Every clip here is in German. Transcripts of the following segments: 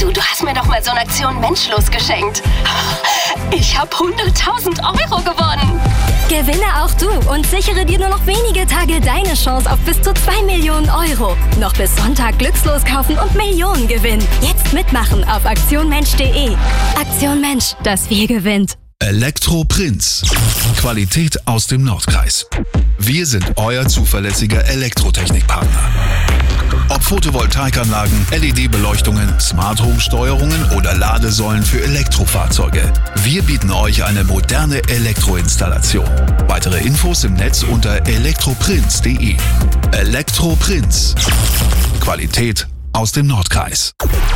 Du hast mir doch mal so eine Aktion Menschlos geschenkt. Ich habe 100.000 Euro gewonnen. Gewinne auch du und sichere dir nur noch wenige Tage deine Chance auf bis zu 2 Millionen Euro. Noch bis Sonntag Glückslos kaufen und Millionen gewinnen. Jetzt mitmachen auf aktionmensch.de. Aktion Mensch, das Wir gewinnt. Elektro-Prinz. Qualität aus dem Nordkreis. Wir sind euer zuverlässiger Elektrotechnikpartner. Ob Photovoltaikanlagen, LED-Beleuchtungen, Smart-Home-Steuerungen oder Ladesäulen für Elektrofahrzeuge. Wir bieten euch eine moderne Elektroinstallation. Weitere Infos im Netz unter elektroprinz.de. Elektro-Prinz. Qualität aus dem Nordkreis.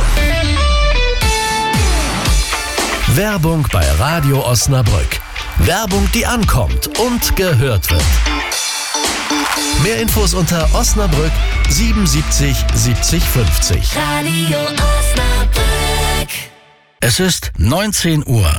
Werbung bei Radio Osnabrück. Werbung, die ankommt und gehört wird. Mehr Infos unter Osnabrück 77 70 50. Radio Osnabrück. Es ist 19 Uhr.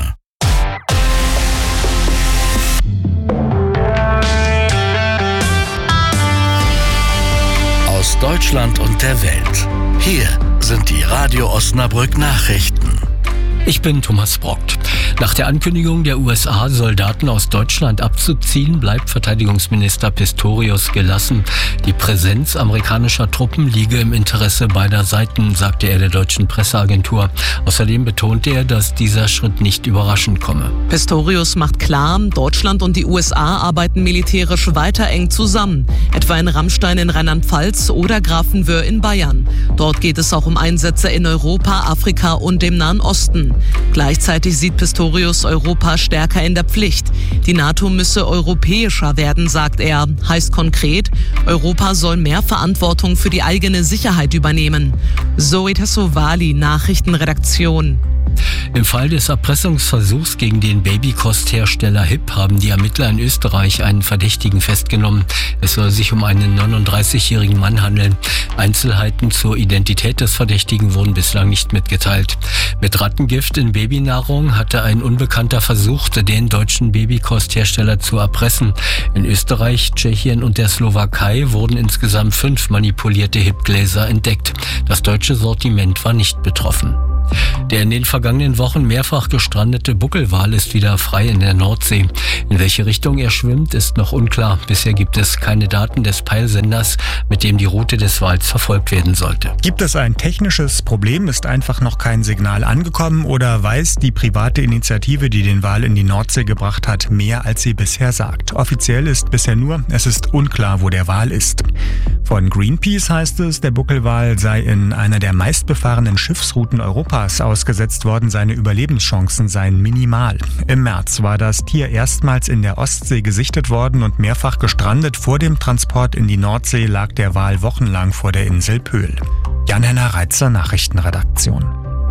Aus Deutschland und der Welt. Hier sind die Radio Osnabrück Nachrichten. Ich bin Thomas Brockt. Nach der Ankündigung der USA, Soldaten aus Deutschland abzuziehen, bleibt Verteidigungsminister Pistorius gelassen. Die Präsenz amerikanischer Truppen liege im Interesse beider Seiten, sagte er der deutschen Presseagentur. Außerdem betonte er, dass dieser Schritt nicht überraschend komme. Pistorius macht klar, Deutschland und die USA arbeiten militärisch weiter eng zusammen. Etwa in Rammstein in Rheinland-Pfalz oder Grafenwöhr in Bayern. Dort geht es auch um Einsätze in Europa, Afrika und dem Nahen Osten. Gleichzeitig sieht Pistorius Europa stärker in der Pflicht. Die NATO müsse europäischer werden, sagt er. Heißt konkret, Europa soll mehr Verantwortung für die eigene Sicherheit übernehmen. Zoe Tassovali, Nachrichtenredaktion. Im Fall des Erpressungsversuchs gegen den Babykosthersteller HIP haben die Ermittler in Österreich einen Verdächtigen festgenommen. Es soll sich um einen 39-jährigen Mann handeln. Einzelheiten zur Identität des Verdächtigen wurden bislang nicht mitgeteilt. Mit Rattengift in Babynahrung hatte ein Unbekannter versucht, den deutschen Babykosthersteller zu erpressen. In Österreich, Tschechien und der Slowakei wurden insgesamt 5 manipulierte HIP-Gläser entdeckt. Das deutsche Sortiment war nicht betroffen. Der in den vergangenen Wochen mehrfach gestrandete Buckelwal ist wieder frei in der Nordsee. In welche Richtung er schwimmt, ist noch unklar. Bisher gibt es keine Daten des Peilsenders, mit dem die Route des Wals verfolgt werden sollte. Gibt es ein technisches Problem? Ist einfach noch kein Signal angekommen? Oder weiß die private Initiative, die den Wal in die Nordsee gebracht hat, mehr als sie bisher sagt? Offiziell ist bisher nur, es ist unklar, wo der Wal ist. Von Greenpeace heißt es, der Buckelwal sei in einer der meistbefahrenen Schiffsrouten Europas ausgesetzt worden, seine Überlebenschancen seien minimal. Im März war das Tier erstmals in der Ostsee gesichtet worden und mehrfach gestrandet. Vor dem Transport in die Nordsee lag der Wal wochenlang vor der Insel Pöhl. Jan-Henner Reitzer, Nachrichtenredaktion.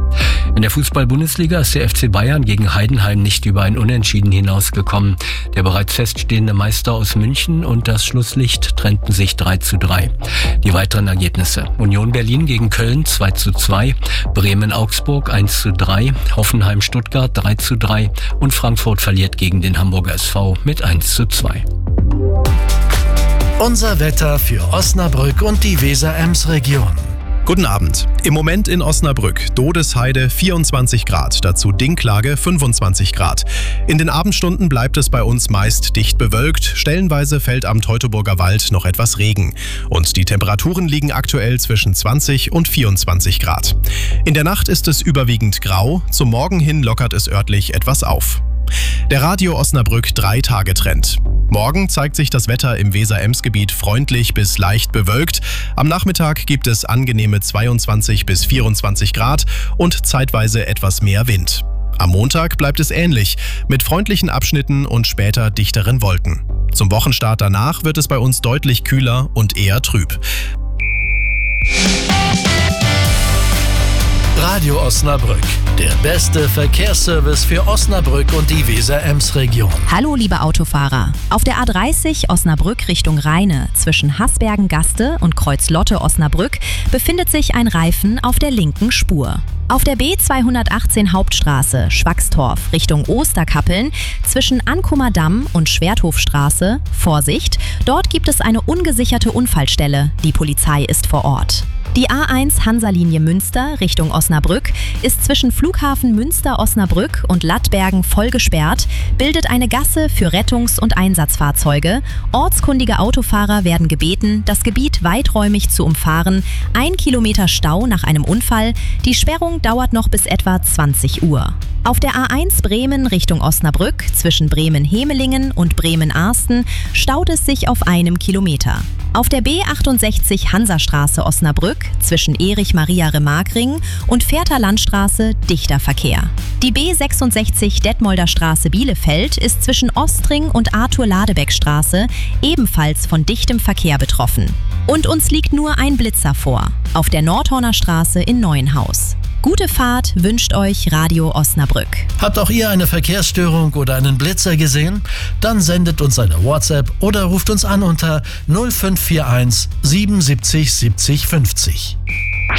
In der Fußball-Bundesliga ist der FC Bayern gegen Heidenheim nicht über ein Unentschieden hinausgekommen. Der bereits feststehende Meister aus München und das Schlusslicht trennten sich 3:3. Die weiteren Ergebnisse: Union Berlin gegen Köln 2:2, Bremen-Augsburg 1:3, Hoffenheim-Stuttgart 3:3 und Frankfurt verliert gegen den Hamburger SV mit 1:2. Unser Wetter für Osnabrück und die Weser-Ems-Region. Guten Abend. Im Moment in Osnabrück, Dodesheide 24 Grad, dazu Dinklage 25 Grad. In den Abendstunden bleibt es bei uns meist dicht bewölkt, stellenweise fällt am Teutoburger Wald noch etwas Regen. Und die Temperaturen liegen aktuell zwischen 20 und 24 Grad. In der Nacht ist es überwiegend grau, zum Morgen hin lockert es örtlich etwas auf. Der Radio Osnabrück 3-Tage-Trend. Morgen zeigt sich das Wetter im Weser-Ems-Gebiet freundlich bis leicht bewölkt. Am Nachmittag gibt es angenehme 22 bis 24 Grad und zeitweise etwas mehr Wind. Am Montag bleibt es ähnlich, mit freundlichen Abschnitten und später dichteren Wolken. Zum Wochenstart danach wird es bei uns deutlich kühler und eher trüb. Radio Osnabrück, der beste Verkehrsservice für Osnabrück und die Weser-Ems-Region. Hallo liebe Autofahrer. Auf der A30 Osnabrück Richtung Rheine zwischen Hasbergen-Gaste und Kreuz-Lotte-Osnabrück befindet sich ein Reifen auf der linken Spur. Auf der B218 Hauptstraße Schwackstorf Richtung Osterkappeln zwischen Ankumer Damm und Schwerthofstraße, Vorsicht, dort gibt es eine ungesicherte Unfallstelle. Die Polizei ist vor Ort. Die A1 Hansa-Linie Münster Richtung Osnabrück ist zwischen Flughafen Münster-Osnabrück und Lattbergen voll gesperrt, bildet eine Gasse für Rettungs- und Einsatzfahrzeuge. Ortskundige Autofahrer werden gebeten, das Gebiet weiträumig zu umfahren. 1 Kilometer Stau nach einem Unfall. Die Sperrung dauert noch bis etwa 20 Uhr. Auf der A1 Bremen Richtung Osnabrück zwischen Bremen-Hemelingen und Bremen-Arsten staut es sich auf 1 Kilometer. Auf der B68 Hansastraße Osnabrück zwischen Erich-Maria-Remarkring und Fährter Landstraße dichter Verkehr. Die B66 Detmolder Straße Bielefeld ist zwischen Ostring und Arthur-Ladebeck-Straße ebenfalls von dichtem Verkehr betroffen. Und uns liegt nur ein Blitzer vor, auf der Nordhorner Straße in Neuenhaus. Gute Fahrt wünscht euch Radio Osnabrück. Habt auch ihr eine Verkehrsstörung oder einen Blitzer gesehen? Dann sendet uns eine WhatsApp oder ruft uns an unter 0541 77 70 50.